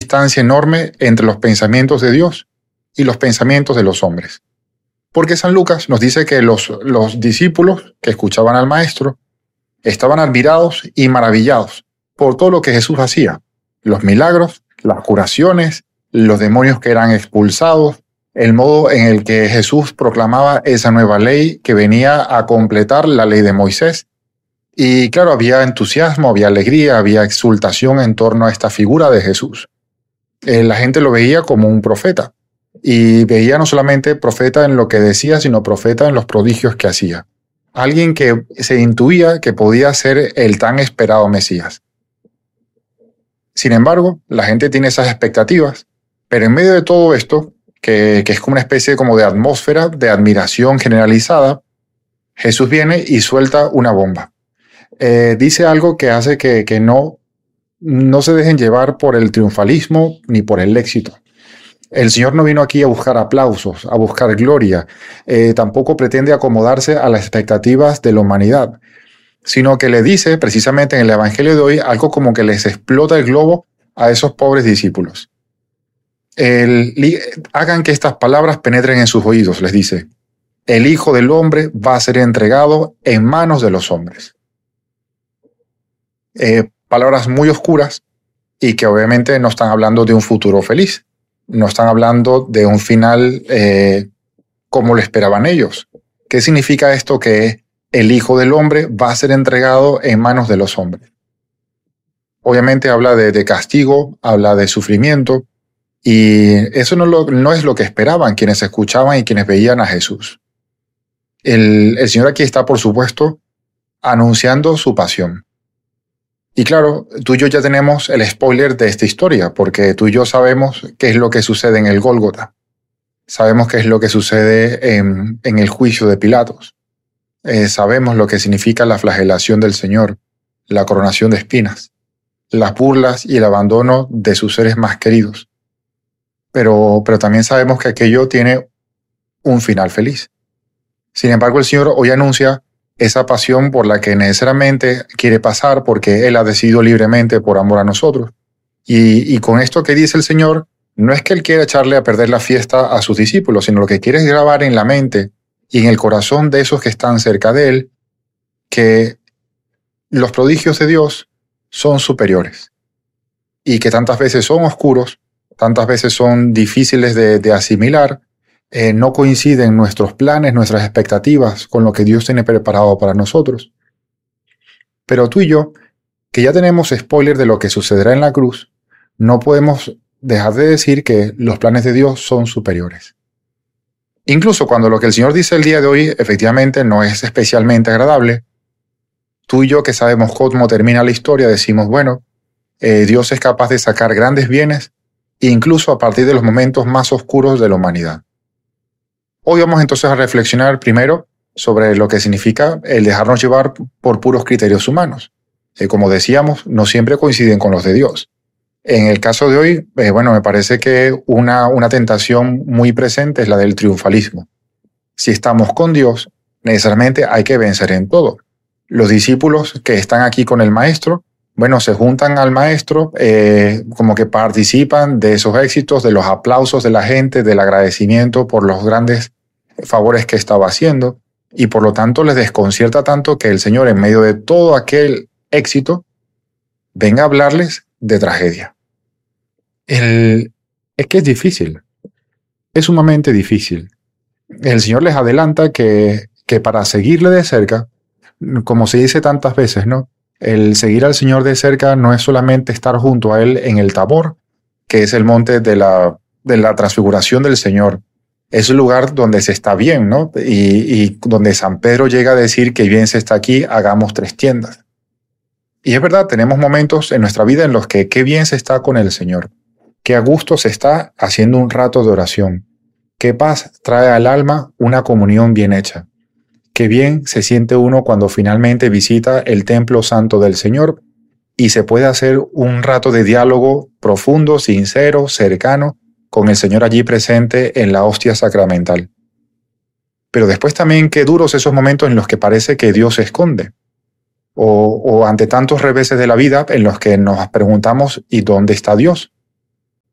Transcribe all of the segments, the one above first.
distancia enorme entre los pensamientos de Dios y los pensamientos de los hombres. Porque San Lucas nos dice que los discípulos que escuchaban al Maestro estaban admirados y maravillados por todo lo que Jesús hacía, los milagros, las curaciones, los demonios que eran expulsados, el modo en el que Jesús proclamaba esa nueva ley que venía a completar la ley de Moisés. Y claro, había entusiasmo, había alegría, había exultación en torno a esta figura de Jesús. La gente lo veía como un profeta, y veía no solamente profeta en lo que decía, sino profeta en los prodigios que hacía. Alguien que se intuía que podía ser el tan esperado Mesías. Sin embargo, la gente tiene esas expectativas, pero en medio de todo esto, que es como una especie como de atmósfera de admiración generalizada, Jesús viene y suelta una bomba. Dice algo que hace que no se dejen llevar por el triunfalismo ni por el éxito. El Señor no vino aquí a buscar aplausos, a buscar gloria, tampoco pretende acomodarse a las expectativas de la humanidad, sino que le dice precisamente en el Evangelio de hoy algo como que les explota el globo a esos pobres discípulos. Hagan que estas palabras penetren en sus oídos, les dice. El Hijo del Hombre va a ser entregado en manos de los hombres. Palabras muy oscuras y que obviamente no están hablando de un futuro feliz, no están hablando de un final como lo esperaban ellos. ¿Qué significa esto? Que el Hijo del Hombre va a ser entregado en manos de los hombres. Obviamente habla de castigo, habla de sufrimiento, y eso no es lo que esperaban quienes escuchaban y quienes veían a Jesús. El Señor aquí está, por supuesto, anunciando su pasión. Y claro, tú y yo ya tenemos el spoiler de esta historia, porque tú y yo sabemos qué es lo que sucede en el Gólgota. Sabemos qué es lo que sucede en el juicio de Pilatos. Sabemos lo que significa la flagelación del Señor, la coronación de espinas, las burlas y el abandono de sus seres más queridos. Pero también sabemos que aquello tiene un final feliz. Sin embargo, el Señor hoy anuncia esa pasión por la que necesariamente quiere pasar porque Él ha decidido libremente por amor a nosotros. Y con esto que dice el Señor, no es que Él quiera echarle a perder la fiesta a sus discípulos, sino lo que quiere es grabar en la mente y en el corazón de esos que están cerca de Él que los prodigios de Dios son superiores y que tantas veces son oscuros, tantas veces son difíciles de asimilar, no coinciden nuestros planes, nuestras expectativas con lo que Dios tiene preparado para nosotros. Pero tú y yo, que ya tenemos spoiler de lo que sucederá en la cruz, no podemos dejar de decir que los planes de Dios son superiores. Incluso cuando lo que el Señor dice el día de hoy efectivamente no es especialmente agradable, tú y yo que sabemos cómo termina la historia decimos, bueno, Dios es capaz de sacar grandes bienes incluso a partir de los momentos más oscuros de la humanidad. Hoy vamos entonces a reflexionar primero sobre lo que significa el dejarnos llevar por puros criterios humanos. Como decíamos, no siempre coinciden con los de Dios. En el caso de hoy, me parece que una tentación muy presente es la del triunfalismo. Si estamos con Dios, necesariamente hay que vencer en todo. Los discípulos que están aquí con el Maestro, se juntan al Maestro, como que participan de esos éxitos, de los aplausos de la gente, del agradecimiento por los grandes favores que estaba haciendo, y por lo tanto les desconcierta tanto que el Señor, en medio de todo aquel éxito, venga a hablarles de tragedia. Es que es difícil, es sumamente difícil. El Señor les adelanta que para seguirle de cerca, como se dice tantas veces, ¿no? El seguir al Señor de cerca no es solamente estar junto a Él en el Tabor, que es el monte de la transfiguración del Señor. Es el lugar donde se está bien, ¿no? Y donde San Pedro llega a decir que bien se está aquí, hagamos 3 tiendas. Y es verdad, tenemos momentos en nuestra vida en los que qué bien se está con el Señor, qué a gusto se está haciendo un rato de oración, qué paz trae al alma una comunión bien hecha. Qué bien se siente uno cuando finalmente visita el templo santo del Señor y se puede hacer un rato de diálogo profundo, sincero, cercano con el Señor allí presente en la hostia sacramental. Pero después también qué duros esos momentos en los que parece que Dios se esconde. O ante tantos reveses de la vida en los que nos preguntamos ¿y dónde está Dios?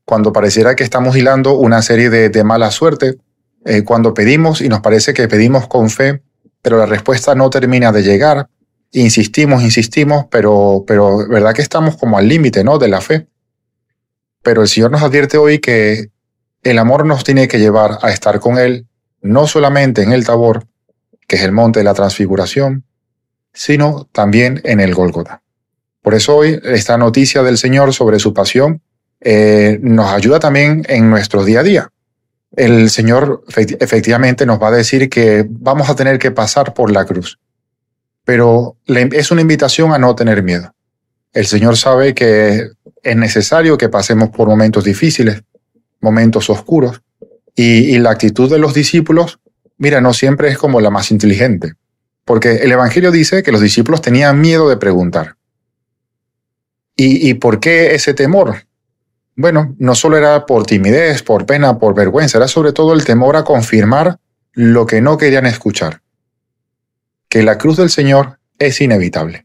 cuando pareciera que estamos hilando una serie de mala suerte, cuando pedimos y nos parece que pedimos con fe, pero la respuesta no termina de llegar, insistimos, pero verdad que estamos como al límite, ¿no?, de la fe. Pero el Señor nos advierte hoy que el amor nos tiene que llevar a estar con Él, no solamente en el Tabor, que es el monte de la transfiguración, sino también en el Gólgota. Por eso hoy esta noticia del Señor sobre su pasión nos ayuda también en nuestro día a día. El Señor efectivamente nos va a decir que vamos a tener que pasar por la cruz, pero es una invitación a no tener miedo. El Señor sabe que es necesario que pasemos por momentos difíciles, momentos oscuros, y la actitud de los discípulos, mira, no siempre es como la más inteligente, porque el Evangelio dice que los discípulos tenían miedo de preguntar. ¿Y por qué ese temor? Bueno, no solo era por timidez, por pena, por vergüenza, era sobre todo el temor a confirmar lo que no querían escuchar, que la cruz del Señor es inevitable.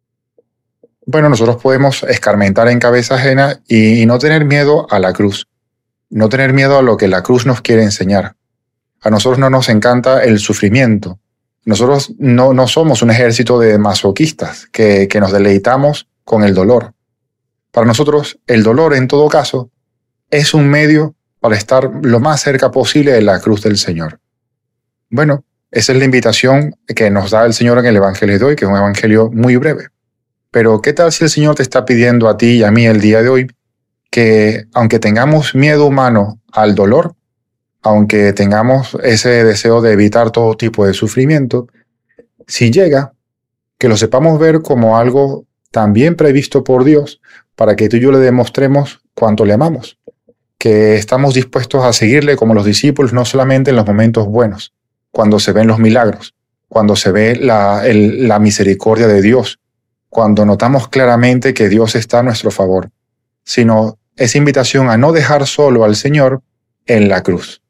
Bueno, nosotros podemos escarmentar en cabeza ajena y no tener miedo a la cruz, no tener miedo a lo que la cruz nos quiere enseñar. A nosotros no nos encanta el sufrimiento. Nosotros no somos un ejército de masoquistas que nos deleitamos con el dolor. Para nosotros, el dolor, en todo caso, es un medio para estar lo más cerca posible de la cruz del Señor. Bueno, esa es la invitación que nos da el Señor en el Evangelio de hoy, que es un evangelio muy breve. Pero, ¿qué tal si el Señor te está pidiendo a ti y a mí el día de hoy que, aunque tengamos miedo humano al dolor, aunque tengamos ese deseo de evitar todo tipo de sufrimiento, si llega, que lo sepamos ver como algo también previsto por Dios para que tú y yo le demostremos cuánto le amamos, que estamos dispuestos a seguirle como los discípulos, no solamente en los momentos buenos, cuando se ven los milagros, cuando se ve la misericordia de Dios, cuando notamos claramente que Dios está a nuestro favor, sino esa invitación a no dejar solo al Señor en la cruz.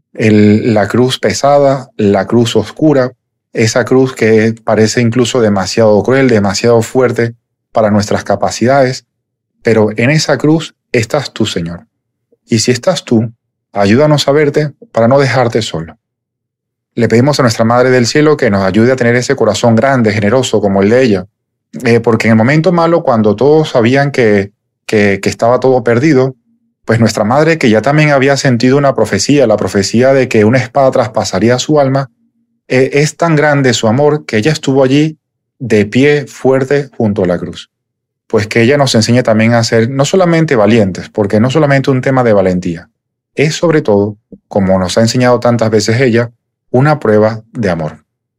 La cruz pesada, la cruz oscura, esa cruz que parece incluso demasiado cruel, demasiado fuerte para nuestras capacidades, pero en esa cruz estás tú, Señor. Y si estás tú, ayúdanos a verte para no dejarte solo. Le pedimos a nuestra Madre del Cielo que nos ayude a tener ese corazón grande, generoso como el de ella, porque en el momento malo, cuando todos sabían que estaba todo perdido, pues nuestra Madre, que ya también había sentido una profecía, la profecía de que una espada traspasaría su alma, es tan grande su amor que ella estuvo allí de pie fuerte junto a la cruz. Pues que ella nos enseñe también a ser no solamente valientes, porque no solamente un tema de valentía, es sobre todo, como nos ha enseñado tantas veces ella, una prueba de amor.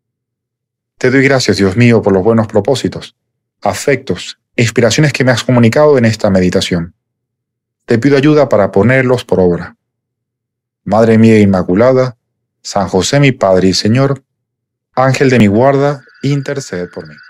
Te doy gracias, Dios mío, por los buenos propósitos, afectos e inspiraciones que me has comunicado en esta meditación. Te pido ayuda para ponerlos por obra. Madre mía Inmaculada, San José mi Padre y Señor, Ángel de mi guarda, intercede por mí.